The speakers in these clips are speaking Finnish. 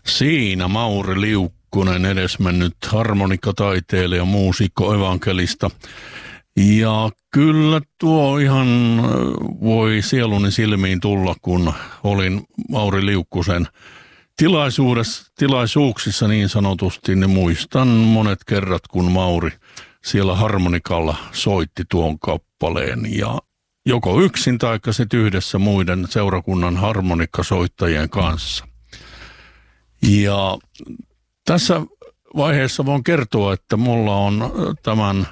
Siinä Mauri Liukkunen, edesmennyt harmonikkataiteilija, muusikko, evankelista. Ja kyllä tuo ihan voi sieluni silmiin tulla, kun olin Mauri Liukkusen tilaisuuksissa niin sanotusti, niin muistan monet kerrat, kun Mauri siellä harmonikalla soitti tuon kappaleen ja joko yksin tai sitten yhdessä muiden seurakunnan harmonikkasoittajien kanssa. Ja tässä vaiheessa voin kertoa, että mulla on tämän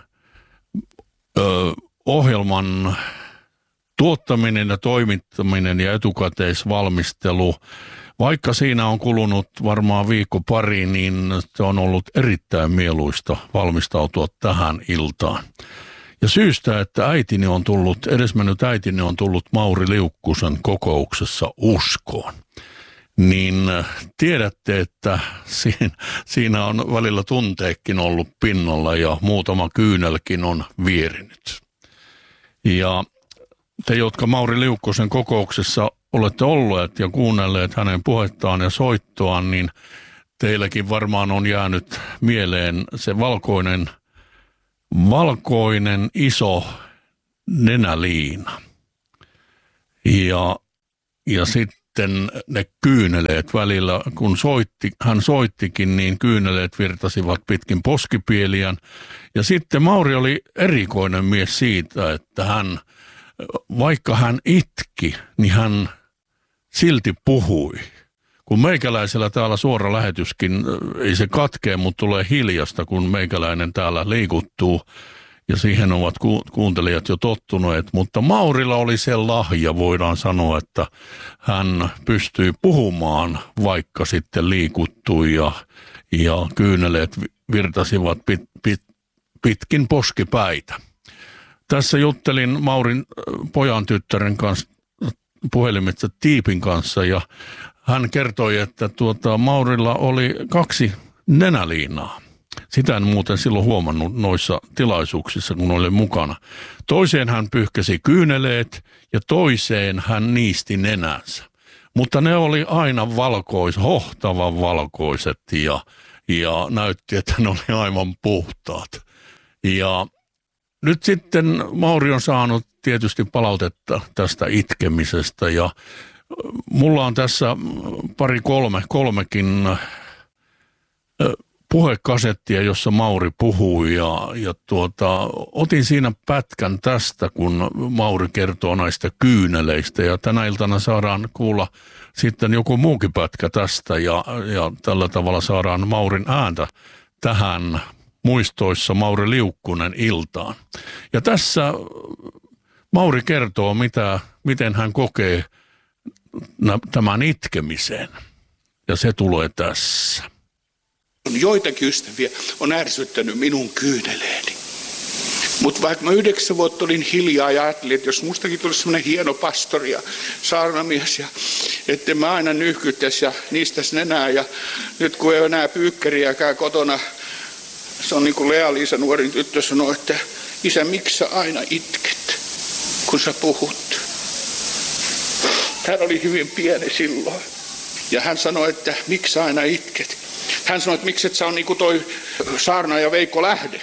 ohjelman tuottaminen ja toimittaminen ja etukäteisvalmistelu, vaikka siinä on kulunut varmaan viikko pari, niin se on ollut erittäin mieluista valmistautua tähän iltaan. Ja syystä, että edesmennyt äitini on tullut Mauri Liukkusen kokouksessa uskoon, niin tiedätte, että siinä on välillä tunteekin ollut pinnalla ja muutama kyynelkin on vierinyt. Ja te, jotka Mauri Liukkosen kokouksessa olette olleet ja kuunnelleet hänen puhettaan ja soittoaan, niin teilläkin varmaan on jäänyt mieleen se valkoinen iso nenäliina. Ja sitten ne kyyneleet välillä, kun hän soittikin, niin kyyneleet virtasivat pitkin poskipieliään. Ja sitten Mauri oli erikoinen mies siitä, että vaikka hän itki, niin hän silti puhui. Kun meikäläisellä täällä suora lähetyskin, ei se katkee, mutta tulee hiljasta, kun meikäläinen täällä liikuttuu. Ja siihen ovat kuuntelijat jo tottuneet. Mutta Maurilla oli se lahja, voidaan sanoa, että hän pystyi puhumaan, vaikka sitten liikuttui ja kyyneleet virtasivat pitkin poskipäitä. Tässä juttelin Maurin pojan tyttären kanssa puhelimitse Tiipin kanssa ja hän kertoi, että Maurilla oli 2 nenäliinaa. Sitä en muuten silloin huomannut noissa tilaisuuksissa, kun olin mukana. Toiseen hän pyyhkäsi kyyneleet ja toiseen hän niisti nenänsä. Mutta ne oli aina hohtavan valkoiset ja näytti, että ne oli aivan puhtaat. Ja nyt sitten Mauri on saanut tietysti palautetta tästä itkemisestä ja mulla on tässä kolmekin puhekasettia, jossa Mauri puhui ja otin siinä pätkän tästä, kun Mauri kertoo näistä kyyneleistä ja tänä iltana saadaan kuulla sitten joku muukin pätkä tästä ja tällä tavalla saadaan Maurin ääntä tähän muistoissa Mauri Liukkunen iltaan. Ja tässä Mauri kertoo, miten hän kokee tämän itkemisen ja se tulee tässä. Joitakin ystäviä on ärsyttänyt minun kyyneleeni. Mutta vaikka mä 9 vuotta olin hiljaa ja ajattelin, että jos mustakin tulisi semmoinen hieno pastori ja saarnamies, ja että mä aina nyhkyttäisi ja niistäisi nenää. Ja nyt kun ei ole enää pyykkäriäkään kotona, se on niin kuin Lea-Liisa, nuorin tyttö, sanoi, että isä, miksi sä aina itket, kun sä puhut? Hän oli hyvin pieni silloin. Ja hän sanoi, että miksi sä aina itket? Hän sanoi, että miksi et sä on niin kuin toi saarnaaja Veikko Lähde.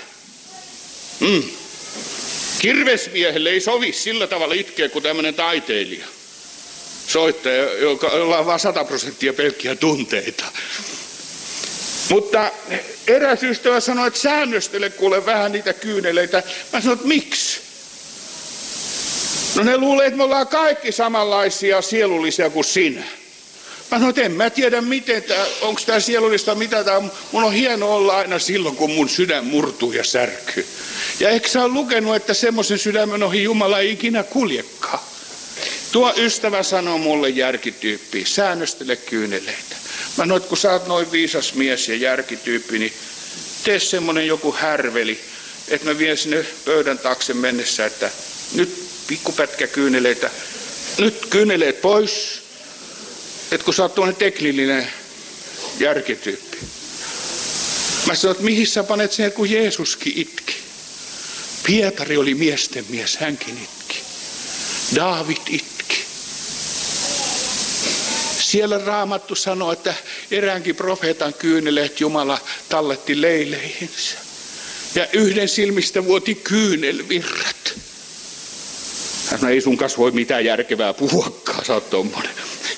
Kirvesmiehelle ei sovi sillä tavalla itkeä kuin tämmöinen taiteilija. Soittaja, jolla on vaan 100% pelkkiä tunteita. Mutta eräs ystävä sanoi, että säännöstele kuule vähän niitä kyyneleitä. Mä sanoin, että miksi? No ne luulee, että me ollaan kaikki samanlaisia sielullisia kuin sinä. Mä sanoin, että en mä tiedä miten onko tämä sielullista mitä tämä on. Mun on hieno olla aina silloin, kun mun sydän murtuu ja särkyy. Ja eikö sä ole lukenut, että semmoisen sydämen ohi Jumala ei ikinä kuljekaan? Tuo ystävä sanoi mulle järkityyppiin, säännöstele kyyneleitä. Mä sanoin, että kun sä oot noin viisas mies ja järkityyppi, niin tee semmonen joku härveli, että mä vien sinne pöydän taakse mennessä, että nyt pikkupätkä kyyneleitä, nyt kyyneleet pois. Että kun sä oot tuollainen teknillinen järkityyppi. Mä sanoin, että mihin sä panet sen, kun Jeesuskin itki. Pietari oli miesten mies, hänkin itki. Daavid itki. Siellä Raamattu sanoo, että eräänkin profeetan kyyneleet Jumala talletti leileihinsä. Ja yhden silmistä vuoti kyynelvirrat. Hän sanoi, ei sun kanssa voi mitään järkevää puhuakaan, sä oot tommonen.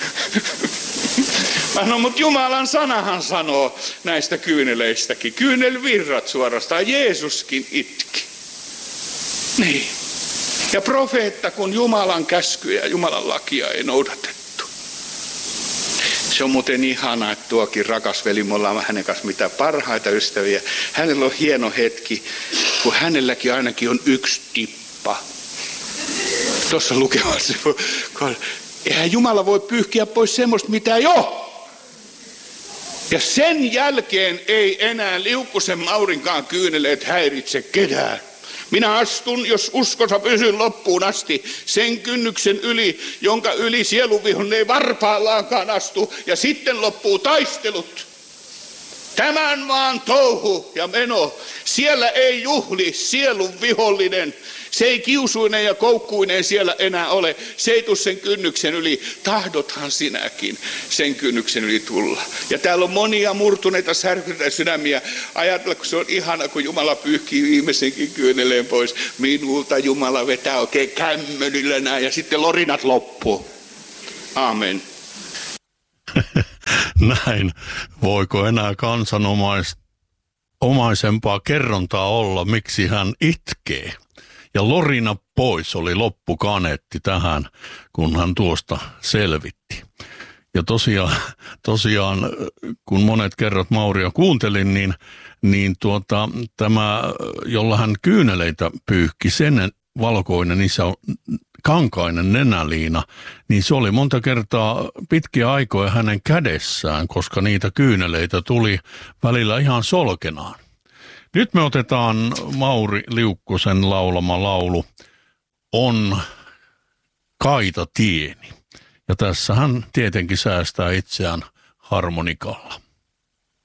Mä sanon, mutta Jumalan sanahan sanoo näistä kyyneleistäkin. Kyynelvirrat suorastaan, Jeesuskin itki. Niin. Ja profeetta, kun Jumalan käskyjä ja Jumalan lakia ei noudatettu. Se on muuten ihana, että tuokin rakas veli, me ollaan hänen kanssa mitä parhaita ystäviä. Hänellä on hieno hetki, kun hänelläkin ainakin on yksi tippa. Tuossa lukemassa. Eihän Jumala voi pyyhkiä pois semmoista, mitä ei ole. Ja sen jälkeen ei enää Liukkosen Maurinkaan kyyneleet häiritse ketään. Minä astun, jos uskossa pysyn loppuun asti, sen kynnyksen yli, jonka yli sielunvihollinen ei varpaallaankaan astu, ja sitten loppuu taistelut. Tämän maan touhu ja meno, siellä ei juhli sielun vihollinen. Se ei kiusuinen ja koukkuinen siellä enää ole. Se ei tule sen kynnyksen yli. Tahdothan sinäkin sen kynnyksen yli tulla. Ja täällä on monia murtuneita särkyneitä sydämiä. Ajatella, kun se on ihana, kun Jumala pyyhkii viimeisenkin kyyneleen pois. Minulta Jumala vetää oikein kämmönillä näin ja sitten lorinat loppuu. Amen. Näin. Voiko enää kansanomaisempaa kerrontaa olla, miksi hän itkee? Ja lorina pois oli loppukaneetti tähän, kun hän tuosta selvitti. Ja tosiaan kun monet kerrat Mauria kuuntelin, tämä, jolla hän kyyneleitä pyyhki, sen valkoinen iso kankainen nenäliina, niin se oli monta kertaa pitkiä aikoja hänen kädessään, koska niitä kyyneleitä tuli välillä ihan solkenaan. Nyt me otetaan Mauri Liukkosen laulama laulu On kaita tieni. Ja tässä hän tietenkin säästää itseään harmonikalla.